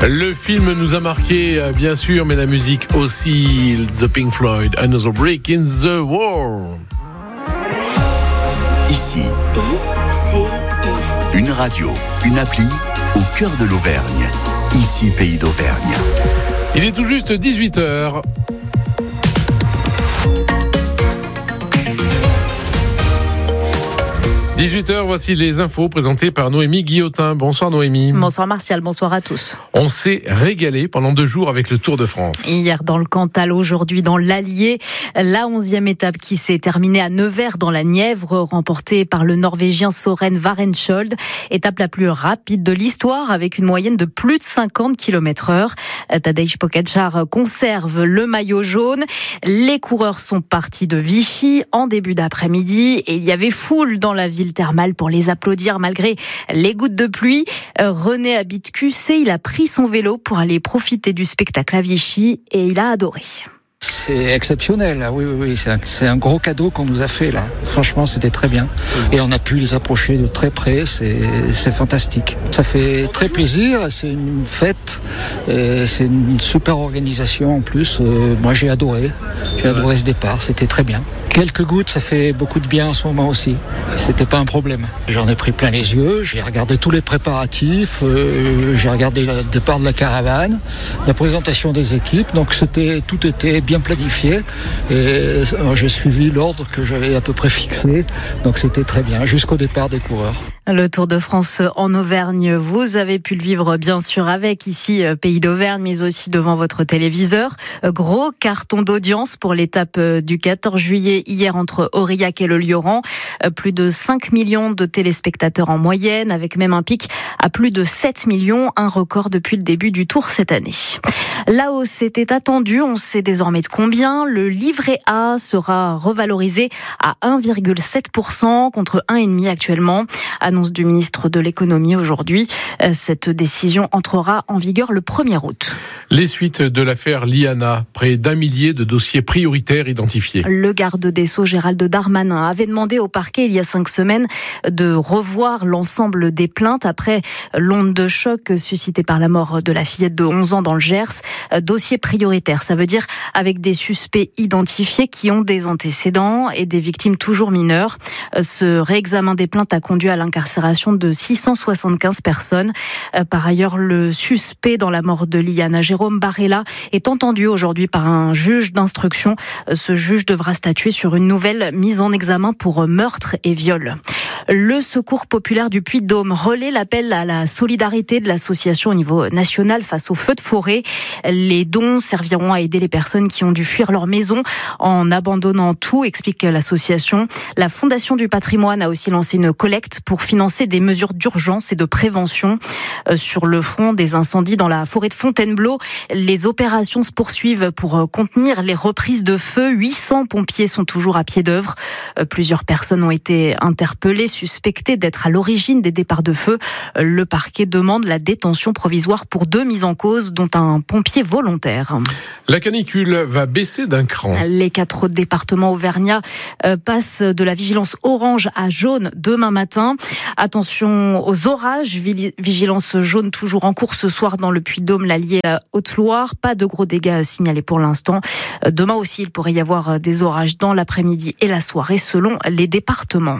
Le film nous a marqué, bien sûr, mais la musique aussi. The Pink Floyd, Another Brick in the Wall. Ici, une radio, une appli au cœur de l'Auvergne. Ici, Pays d'Auvergne. Il est tout juste 18h. 18h, voici les infos présentées par Noémie Guillotin. Bonsoir Noémie. Bonsoir Martial, bonsoir à tous. On s'est régalé pendant 2 jours avec le Tour de France. Hier dans le Cantal, aujourd'hui dans l'Allier. La 11e étape qui s'est terminée à Nevers dans la Nièvre, remportée par le Norvégien Søren Varensholt. Étape la plus rapide de l'histoire avec une moyenne de plus de 50 km/h. Tadej Pogačar conserve le maillot jaune. Les coureurs sont partis de Vichy en début d'après-midi et il y avait foule dans la ville thermale pour les applaudir malgré les gouttes de pluie. René habite QC, il a pris son vélo pour aller profiter du spectacle à Vichy et il a adoré. C'est exceptionnel, oui, c'est un gros cadeau qu'on nous a fait là. Franchement, c'était très bien. Et on a pu les approcher de très près, c'est fantastique. Ça fait très plaisir, c'est une fête, et c'est une super organisation en plus. Moi, j'ai adoré ce départ, c'était très bien. Quelques gouttes, ça fait beaucoup de bien en ce moment aussi. C'était pas un problème. J'en ai pris plein les yeux, j'ai regardé tous les préparatifs, j'ai regardé le départ de la caravane, la présentation des équipes, donc tout était bien planifié et j'ai suivi l'ordre que j'avais à peu près fixé, donc c'était très bien, jusqu'au départ des coureurs. Le Tour de France en Auvergne, vous avez pu le vivre bien sûr avec ici Pays d'Auvergne, mais aussi devant votre téléviseur. Gros carton d'audience pour l'étape du 14 juillet hier entre Aurillac et le Lioran. Plus de 5 millions de téléspectateurs en moyenne, avec même un pic à plus de 7 millions, un record depuis le début du Tour cette année. La hausse était attendue, on sait désormais de combien. Le livret A sera revalorisé à 1,7% contre 1,5% actuellement. Annonce du ministre de l'économie aujourd'hui. Cette décision entrera en vigueur le 1er août. Les suites de l'affaire Liana, près d'1 millier de dossiers prioritaires identifiés. Le garde des Sceaux Gérald Darmanin avait demandé au parquet il y a 5 semaines de revoir l'ensemble des plaintes après l'onde de choc suscitée par la mort de la fillette de 11 ans dans le Gers. Dossier prioritaire, ça veut dire avec des suspects identifiés qui ont des antécédents et des victimes toujours mineures. Ce réexamen des plaintes a conduit à l'incarcération de 675 personnes. Par ailleurs, le suspect dans la mort de Liana, Jérôme Barella, est entendu aujourd'hui par un juge d'instruction. Ce juge devra statuer sur une nouvelle mise en examen pour meurtre et viol. Le Secours populaire du Puy-de-Dôme relaie l'appel à la solidarité de l'association au niveau national face aux feux de forêt. Les dons serviront à aider les personnes qui ont dû fuir leur maison en abandonnant tout, explique l'association. La Fondation du patrimoine a aussi lancé une collecte pour financer des mesures d'urgence et de prévention. Sur le front des incendies dans la forêt de Fontainebleau, les opérations se poursuivent pour contenir les reprises de feu. 800 pompiers sont toujours à pied d'œuvre. Plusieurs personnes ont été interpellées, suspectées d'être à l'origine des départs de feu. Le parquet demande la détention provisoire pour 2 mises en cause, dont un pompier volontaire. La canicule va baisser d'un cran. Les 4 départements auvergnats passent de la vigilance orange à jaune demain matin. Attention aux orages, vigilance jaune toujours en cours ce soir dans le Puy-de-Dôme, l'Allier et la Haute-Loire. Pas de gros dégâts signalés pour l'instant. Demain aussi, il pourrait y avoir des orages dans l'après-midi et la soirée selon les départements.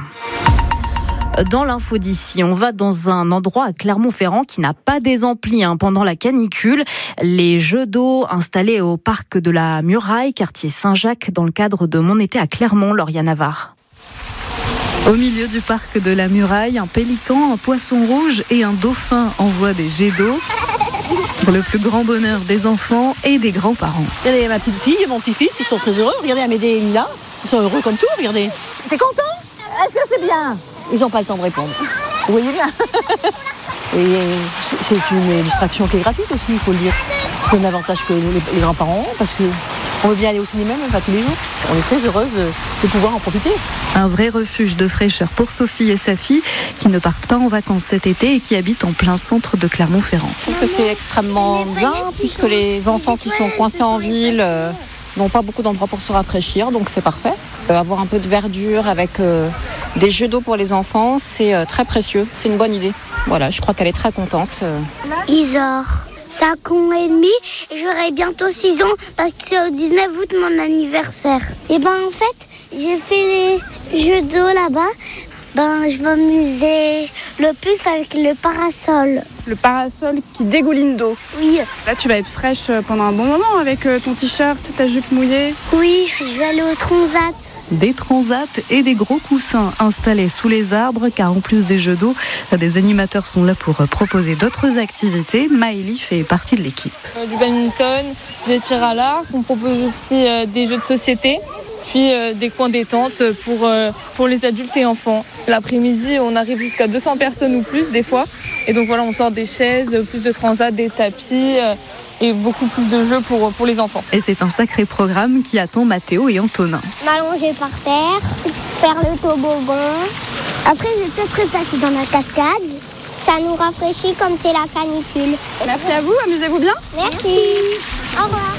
Dans l'info d'ici, on va dans un endroit à Clermont-Ferrand qui n'a pas des amplis pendant la canicule. Les jeux d'eau installés au parc de la Muraille, quartier Saint-Jacques, dans le cadre de Mon été à Clermont, Lauriane Navarre. Au milieu du parc de la Muraille, un pélican, un poisson rouge et un dauphin envoient des jets d'eau pour le plus grand bonheur des enfants et des grands-parents. Regardez ma petite fille et mon petit-fils, ils sont très heureux. Regardez Amédée et Lila, ils sont heureux comme tout, regardez. T'es content? Est-ce que c'est bien? Ils n'ont pas le temps de répondre. Vous voyez bien. Et c'est une distraction qui est gratuite aussi, il faut le dire. C'est un avantage que les grands-parents ont, parce qu'on veut bien aller au cinéma, même pas tous les jours. On est très heureuse de pouvoir en profiter. Un vrai refuge de fraîcheur pour Sophie et sa fille, qui ne partent pas en vacances cet été et qui habitent en plein centre de Clermont-Ferrand. Je trouve que c'est extrêmement bien, puisque les enfants qui sont coincés en ville n'ont pas beaucoup d'endroits pour se rafraîchir, donc c'est parfait. Avoir un peu de verdure avec des jeux d'eau pour les enfants, c'est très précieux, c'est une bonne idée. Voilà, je crois qu'elle est très contente. Isor, 5 ans et demi et j'aurai bientôt 6 ans parce que c'est au 19 août mon anniversaire. Et en fait, j'ai fait les jeux d'eau là-bas. Je m'amusais le plus avec le parasol. Le parasol qui dégouline d'eau. Oui. Là, tu vas être fraîche pendant un bon moment avec ton t-shirt, ta jupe mouillée. Oui, je vais aller au transat. Des transats et des gros coussins installés sous les arbres, car en plus des jeux d'eau, des animateurs sont là pour proposer d'autres activités. Maëlie fait partie de l'équipe. Du badminton, des tirs à l'arc, on propose aussi des jeux de société, puis des coins détente pour les adultes et enfants. L'après-midi, on arrive jusqu'à 200 personnes ou plus des fois. Et donc voilà, on sort des chaises, plus de transats, des tapis et beaucoup plus de jeux pour les enfants. Et c'est un sacré programme qui attend Mathéo et Antonin. M'allonger par terre, faire le toboggan. Après, je vais peut-être repasser dans la cascade. Ça nous rafraîchit comme c'est la canicule. Merci à vous, amusez-vous bien. Merci. Au revoir.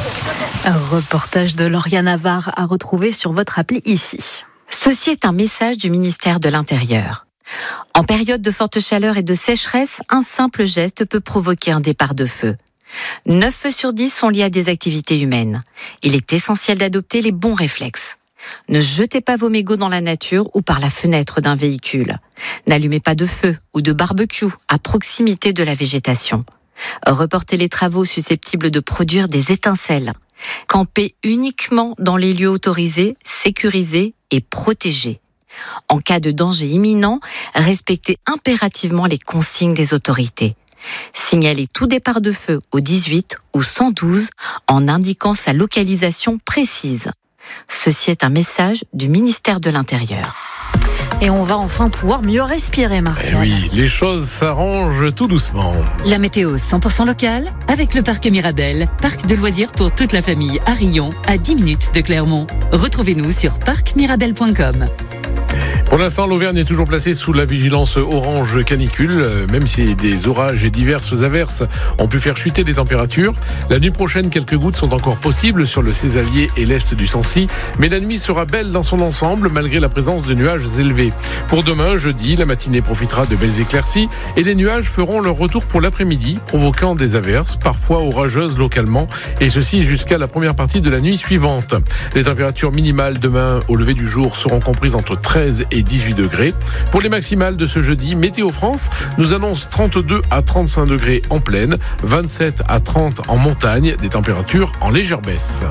Un reportage de Lauriane Navarre à retrouver sur votre appli ici. Ceci est un message du ministère de l'Intérieur. En période de forte chaleur et de sécheresse, un simple geste peut provoquer un départ de feu. 9 feux sur 10 sont liés à des activités humaines. Il est essentiel d'adopter les bons réflexes. Ne jetez pas vos mégots dans la nature ou par la fenêtre d'un véhicule. N'allumez pas de feu ou de barbecue à proximité de la végétation. Reportez les travaux susceptibles de produire des étincelles. Campez uniquement dans les lieux autorisés, sécurisés et protégés. En cas de danger imminent, respectez impérativement les consignes des autorités. Signalez tout départ de feu au 18 ou 112 en indiquant sa localisation précise. Ceci est un message du ministère de l'Intérieur. Et on va enfin pouvoir mieux respirer, Martial. Oui, les choses s'arrangent tout doucement. La météo 100% locale avec le parc Mirabel, parc de loisirs pour toute la famille à Rion, à 10 minutes de Clermont. Retrouvez-nous sur parcmirabel.com. Pour l'instant, l'Auvergne est toujours placée sous la vigilance orange canicule, même si des orages et diverses averses ont pu faire chuter les températures. La nuit prochaine, quelques gouttes sont encore possibles sur le Cézallier et l'est du Sancy, mais la nuit sera belle dans son ensemble malgré la présence de nuages élevés. Pour demain, jeudi, la matinée profitera de belles éclaircies et les nuages feront leur retour pour l'après-midi, provoquant des averses, parfois orageuses localement, et ceci jusqu'à la première partie de la nuit suivante. Les températures minimales demain au lever du jour seront comprises entre 13 et 18 degrés. Pour les maximales de ce jeudi, Météo France nous annonce 32 à 35 degrés en plaine, 27 à 30 en montagne, des températures en légère baisse.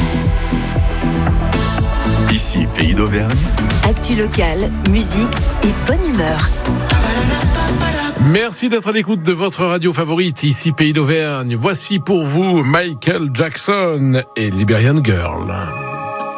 Ici, Pays d'Auvergne. Actu locale, musique et bonne humeur. Merci d'être à l'écoute de votre radio favorite, ici Pays d'Auvergne. Voici pour vous Michael Jackson et Liberian Girl.